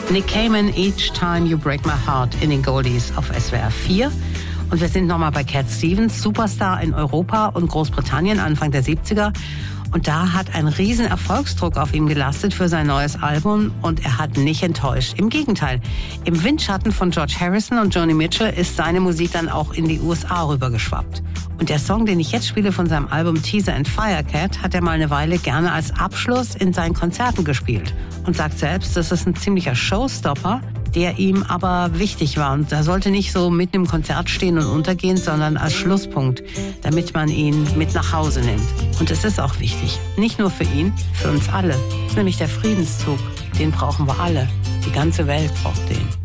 Nick Cayman, Each Time You Break My Heart in den Goldies auf SWR 4. Und wir sind nochmal bei Cat Stevens, Superstar in Europa und Großbritannien Anfang der 70er. Und da hat ein riesen Erfolgsdruck auf ihm gelastet für sein neues Album und er hat nicht enttäuscht. Im Gegenteil, im Windschatten von George Harrison und Joni Mitchell ist seine Musik dann auch in die USA rübergeschwappt. Und der Song, den ich jetzt spiele von seinem Album Teaser and Firecat, hat er mal eine Weile gerne als Abschluss in seinen Konzerten gespielt. Und sagt selbst, das ist ein ziemlicher Showstopper, der ihm aber wichtig war. Und er sollte nicht so mitten im Konzert stehen und untergehen, sondern als Schlusspunkt, damit man ihn mit nach Hause nimmt. Und es ist auch wichtig, nicht nur für ihn, für uns alle. Das ist nämlich der Friedenszug, den brauchen wir alle. Die ganze Welt braucht den.